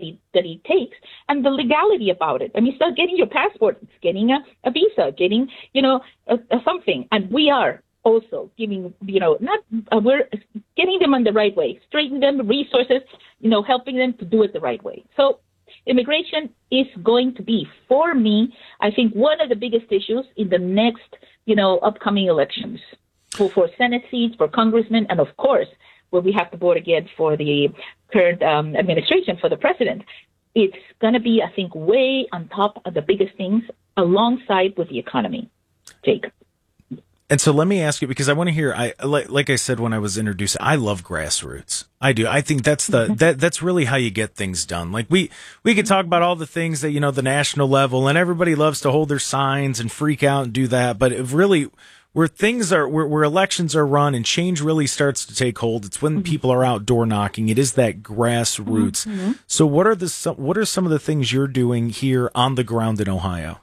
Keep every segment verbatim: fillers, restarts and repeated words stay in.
he that he takes and the legality about it. I mean, it's not getting your passport; it's getting a, a visa, getting you know a, a something. And we are also giving you know not uh, we're getting them on the right way, straightening them resources, you know, helping them to do it the right way. So immigration is going to be, for me, I think, one of the biggest issues in the next you know upcoming elections for, for Senate seats, for congressmen, and of course, where we have to vote again for the current um, administration, for the president. It's going to be, I think, way on top of the biggest things alongside with the economy. Jake. And so let me ask you, because I want to hear, I like, like I said when I was introduced, I love grassroots. I do. I think that's the that that's really how you get things done. Like we we could talk about all the things that, you know, the national level, and everybody loves to hold their signs and freak out and do that. But it really, where things are, where, where elections are run and change really starts to take hold, it's when mm-hmm. people are out door knocking. It is that grassroots. Mm-hmm. So what are the what are some of the things you're doing here on the ground in Ohio?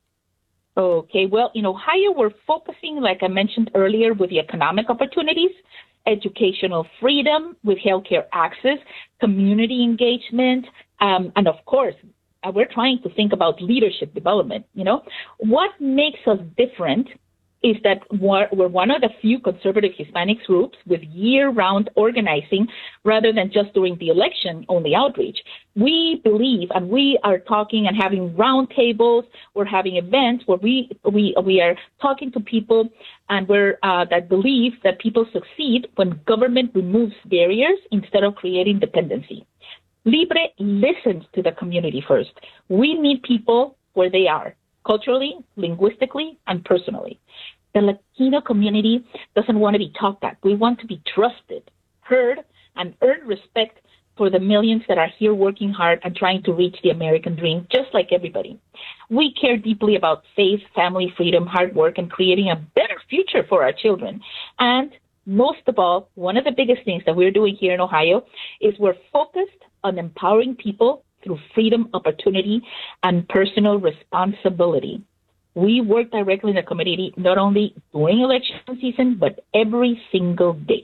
Okay, well, in Ohio, we're focusing, like I mentioned earlier, with the economic opportunities, educational freedom with healthcare access, community engagement, um, and of course, uh, we're trying to think about leadership development. You know, what makes us different is that we're, we're one of the few conservative Hispanic groups with year-round organizing rather than just during the election-only outreach. We believe, and we are talking and having roundtables, we're having events where we we we are talking to people and we're uh, that believe that people succeed when government removes barriers instead of creating dependency. Libre listens to the community first. We meet people where they are, culturally, linguistically, and personally. The Latino community doesn't want to be talked at. We want to be trusted, heard, and earn respect for the millions that are here working hard and trying to reach the American dream, just like everybody. We care deeply about faith, family, freedom, hard work, and creating a better future for our children. And most of all, one of the biggest things that we're doing here in Ohio is we're focused on empowering people through freedom, opportunity, and personal responsibility. We work directly in the community, not only during election season, but every single day.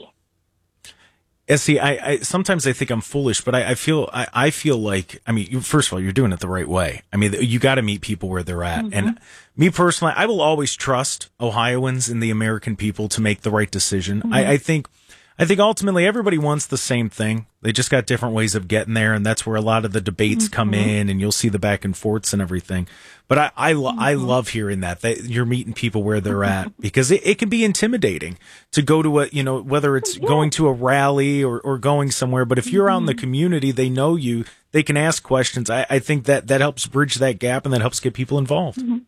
Yeah, see, I, I sometimes I think I'm foolish, but I, I feel I, I feel like, I mean, you, first of all, you're doing it the right way. I mean, you got to meet people where they're at. Mm-hmm. And me personally, I will always trust Ohioans and the American people to make the right decision. Mm-hmm. I, I think I think ultimately everybody wants the same thing. They just got different ways of getting there, and that's where a lot of the debates mm-hmm. come in, and you'll see the back and forths and everything. But I I, lo- mm-hmm. I love hearing that, that you're meeting people where they're at, because it, it can be intimidating to go to a, you know, whether it's yeah. going to a rally or, or going somewhere. But if you're mm-hmm. out in the community, they know you, they can ask questions. I, I think that, that helps bridge that gap, and that helps get people involved. Mm-hmm.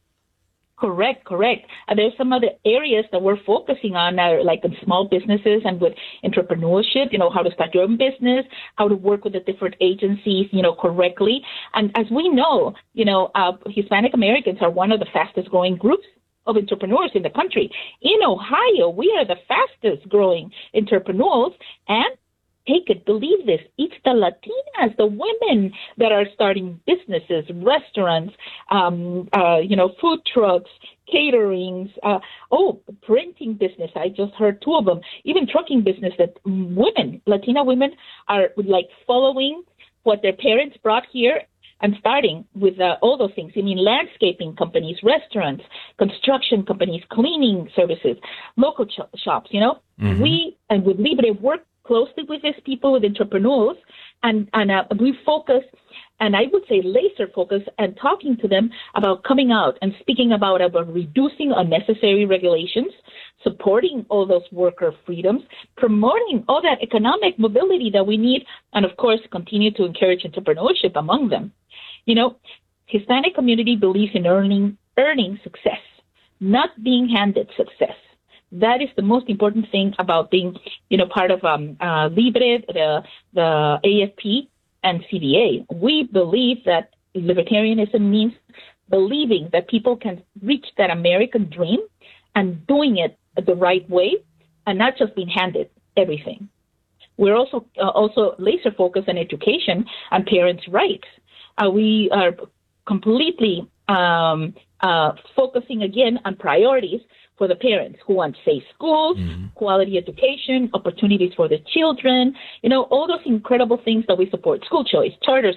Correct, correct. And there's some other areas that we're focusing on, uh, like in small businesses and with entrepreneurship, you know, how to start your own business, how to work with the different agencies, you know, correctly. And as we know, you know, uh, Hispanic Americans are one of the fastest growing groups of entrepreneurs in the country. In Ohio, we are the fastest growing entrepreneurs, and take it, believe this, it's the Latinas, the women that are starting businesses, restaurants, um, uh, you know, food trucks, caterings, uh, oh, printing business. I just heard two of them, even trucking business that women, Latina women are like following what their parents brought here and starting with uh, all those things. I mean, landscaping companies, restaurants, construction companies, cleaning services, local ch- shops, you know. Mm-hmm. We, and with Libre, work closely with these people, with entrepreneurs, and, and uh, we focus, and I would say laser focus, and talking to them about coming out and speaking about, about reducing unnecessary regulations, supporting all those worker freedoms, promoting all that economic mobility that we need, and of course, continue to encourage entrepreneurship among them. You know, Hispanic community believes in earning, earning success, not being handed success. That is the most important thing about being, you know, part of um, uh, Libre, the the A F P, and C V A. We believe that libertarianism means believing that people can reach that American dream and doing it the right way, and not just being handed everything. We're also uh, also laser focused on education and parents' rights. Uh, we are completely um, uh, focusing again on priorities for the parents who want safe schools, mm-hmm. quality education, opportunities for the children, you know, all those incredible things that we support, school choice, charter